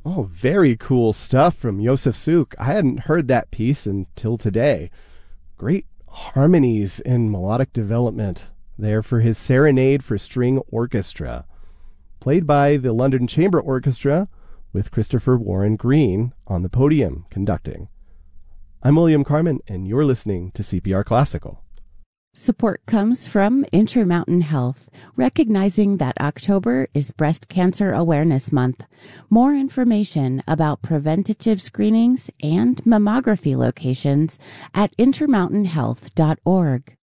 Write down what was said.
Oh, very cool stuff from Yosef Suk. I hadn't heard that piece until today. Great harmonies and melodic development there for his Serenade for String Orchestra, played by the London Chamber Orchestra with Christopher Warren Green on the podium conducting. I'm William Carmen, and you're listening to CPR Classical. Support comes from Intermountain Health, recognizing that October is Breast Cancer Awareness Month. More information about preventative screenings and mammography locations at intermountainhealth.org.